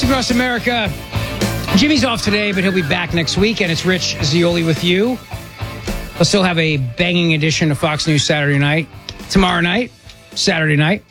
across America. Jimmy's off today, but he'll be back next week, and it's Rich Zeoli with you. We'll still have a banging edition of Fox News Saturday night. Tomorrow night, Saturday night.